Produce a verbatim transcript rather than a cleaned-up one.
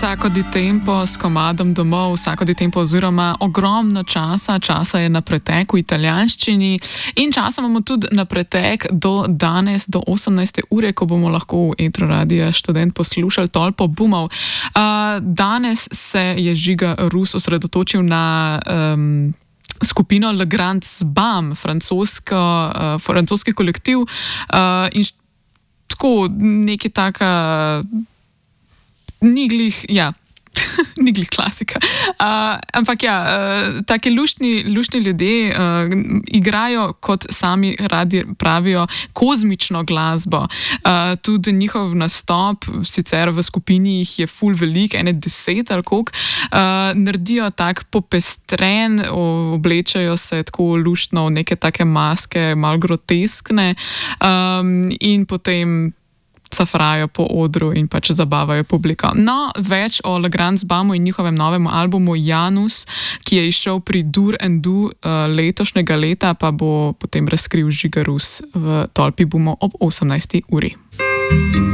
Sacco di tempo s komadom domov, Sacco di tempo oziroma ogromno časa, časa je na pretek v italijanščini in časa imamo tudi na pretek do danes, do osemnajste ure, ko bomo lahko v Etru Radia Študent poslušali Tolpo bumov. Uh, danes se je Žiga Rus osredotočil na um, skupino Le Grand Sbam, francosko, uh, francoski kolektiv uh, in št- tako nekaj taka ni glih, ja, ni glih klasika. Uh, ampak ja, uh, take luštni, luštni ljudje uh, igrajo, kot sami radi pravijo, kozmično glasbo. Uh, tudi njihov nastop, sicer v skupini jih je ful velik, ene deset ali koliko, uh, naredijo tak popestren, oblečajo se tako luštno v neke take maske, malo groteskne um, in potem cafrajo po odru in pač zabavajo publiko. No, več o Le Grand Sbamu in njihovem novem albumu Janus, ki je izšel pri Dur and Du uh, letošnjega leta, pa bo potem razkril Žiga Rus v Tolpi bumov ob osemnajsti uri.